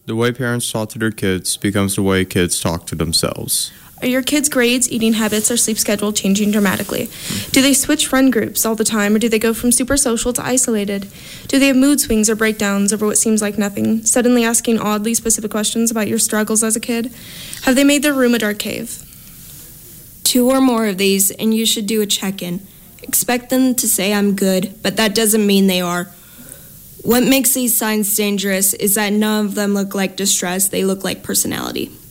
The way parents talk to their kids becomes the way kids talk to themselves. Are your kids' grades, eating habits, or sleep schedule changing dramatically? Do they switch friend groups all the time, or do they go from super social to isolated? Do they have mood swings or breakdowns over what seems like nothing, suddenly asking oddly specific questions about your struggles as a kid? Have they made their room a dark cave? 2 or more of these, and you should do a check-in. Expect them to say I'm good, but that doesn't mean they are. What makes these signs dangerous is that none of them look like distress, they look like personality.